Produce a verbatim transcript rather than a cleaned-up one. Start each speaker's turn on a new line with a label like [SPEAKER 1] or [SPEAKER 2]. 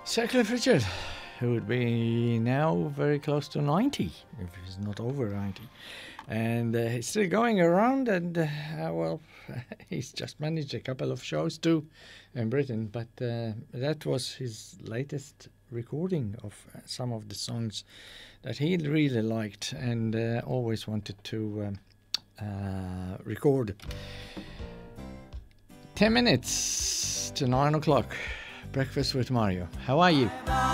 [SPEAKER 1] Sir Cliff Richard, who would be now very close to ninety, if he's not over ninety. And uh, he's still going around, and, uh, well, he's just managed a couple of shows too in Britain. But uh, that was his latest recording of uh, some of the songs that he really liked and uh, always wanted to um, uh, record. Ten minutes to nine o'clock. Breakfast with Mario. How are you?